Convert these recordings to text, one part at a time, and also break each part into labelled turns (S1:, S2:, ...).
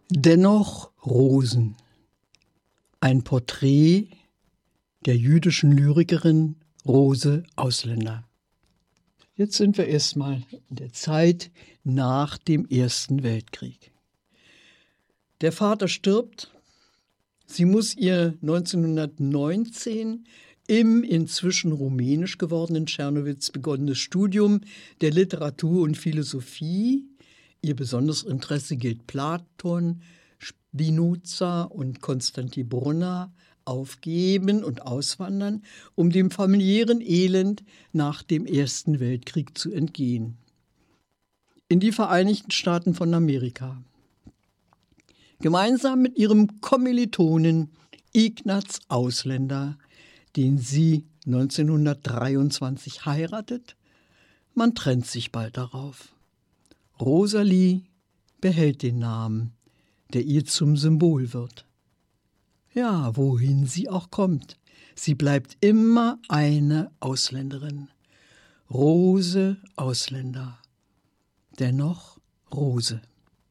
S1: Dennoch Rosen. Ein Porträt der jüdischen Lyrikerin Rose Ausländer. Jetzt sind wir erstmal in der Zeit nach dem Ersten Weltkrieg. Der Vater stirbt. Sie muss ihr 1919 im inzwischen rumänisch gewordenen Czernowitz begonnenes Studium der Literatur und Philosophie, ihr besonderes Interesse gilt Platon, Spinoza und Konstantin Brunner, aufgeben und auswandern, um dem familiären Elend nach dem Ersten Weltkrieg zu entgehen. In die Vereinigten Staaten von Amerika. Gemeinsam mit ihrem Kommilitonen Ignaz Ausländer, den sie 1923 heiratet. Man trennt sich bald darauf. Rosalie behält den Namen, der ihr zum Symbol wird. Ja, wohin sie auch kommt, sie bleibt immer eine Ausländerin. Rose Ausländer. Dennoch Rose.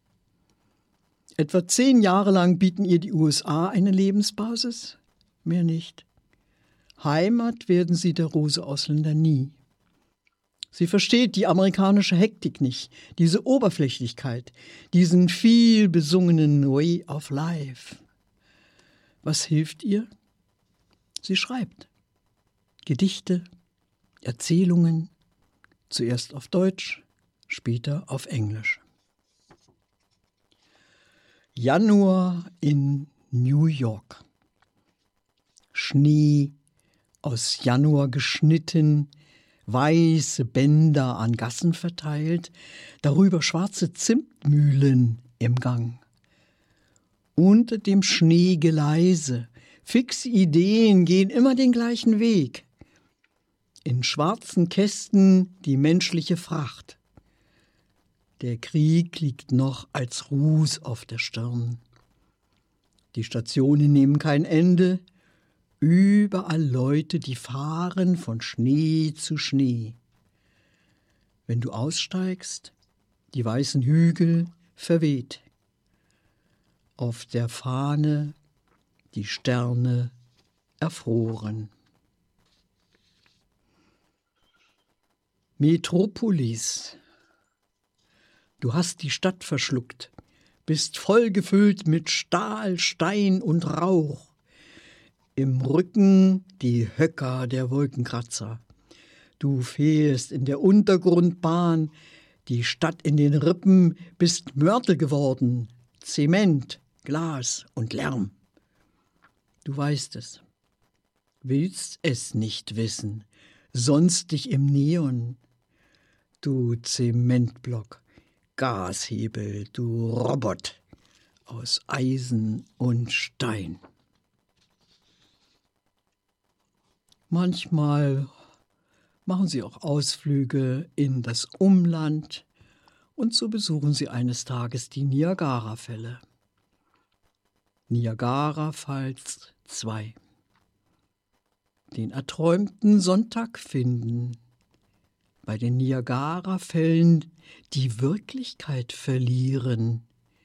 S1: Etwa 10 Jahre lang bieten ihr die USA eine Lebensbasis, mehr nicht. Heimat werden sie der Rose Ausländer nie. Sie versteht die amerikanische Hektik nicht, diese Oberflächlichkeit, diesen viel besungenen Way of Life. Was hilft ihr? Sie schreibt Gedichte, Erzählungen, zuerst auf Deutsch, später auf Englisch. Januar in New York. Schnee, aus Januar geschnitten, weiße Bänder an Gassen verteilt, darüber schwarze Zimtmühlen im Gang. Unter dem Schnee Geleise, fixe Ideen gehen immer den gleichen Weg. In schwarzen Kästen die menschliche Fracht. Der Krieg liegt noch als Ruß auf der Stirn. Die Stationen nehmen kein Ende. Überall Leute, die fahren von Schnee zu Schnee. Wenn du aussteigst, die weißen Hügel verweht. Auf der Fahne die Sterne erfroren. Metropolis. Du hast die Stadt verschluckt, bist vollgefüllt mit Stahl, Stein und Rauch. Im Rücken die Höcker der Wolkenkratzer. Du fährst in der Untergrundbahn, die Stadt in den Rippen, bist Mörtel geworden, Zement, Glas und Lärm. Du weißt es, willst es nicht wissen, sonst dich im Neon. Du Zementblock, Gashebel, du Robot aus Eisen und Stein. Manchmal machen sie auch Ausflüge in das Umland und so besuchen sie eines Tages die Niagarafälle. Niagara Falls 2. Den erträumten Sonntag finden. Bei den Niagarafällen die Wirklichkeit verlieren.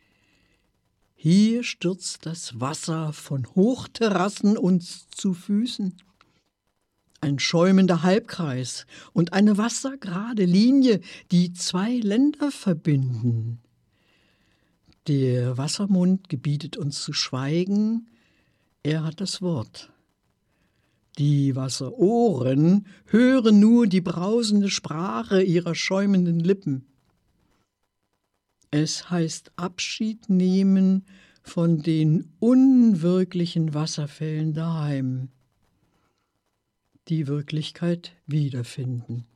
S1: Hier stürzt das Wasser von Hochterrassen uns zu Füßen. Ein schäumender Halbkreis und eine wassergerade Linie, die 2 Länder verbinden. Der Wassermund gebietet uns zu schweigen, er hat das Wort. Die Wasserohren hören nur die brausende Sprache ihrer schäumenden Lippen. Es heißt Abschied nehmen von den unwirklichen Wasserfällen daheim. Die Wirklichkeit wiederfinden.